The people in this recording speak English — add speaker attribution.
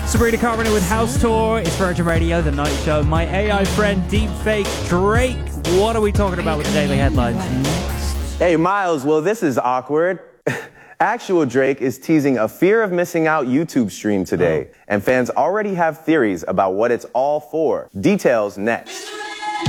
Speaker 1: Sabrina Carpenter with House Tour. It's Virgin Radio, The Night Show. My AI friend, Deepfake Drake. What are we talking about with the daily headlines next?
Speaker 2: Hey, Miles, well, this is awkward. Actual Drake is teasing a fear of missing out YouTube stream today, and fans already have theories about what it's all for. Details next.